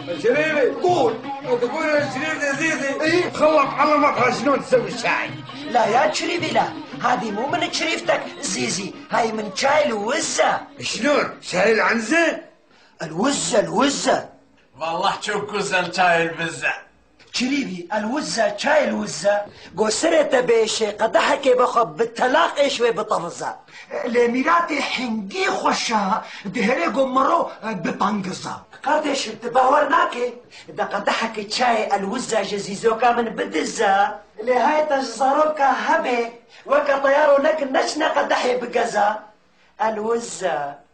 شريفي قول. تقول الشريف يا زيزي ايه؟ خلط علمك شلون تسوي الشاي. لا يا شريفي لا، هذه مو من شريفتك زيزي، هاي من شاي الوزة. شلون؟ شاي العنزة؟ الوزة والله شوكوزة شاي البزة. شريفي الوزة شاي الوزة قوسرة بيشي قدحك بخب بالتلاقي شوي بطفزة لميراتي حنقي خوشها دهري قمرو بطنقزة قردش تباورناكي دا قدحك شاي الوزة جزيزوكا من بدزة لهاي تجزاروكا هبي وكا طيارو لك نشنا قدحي بقزة الوزة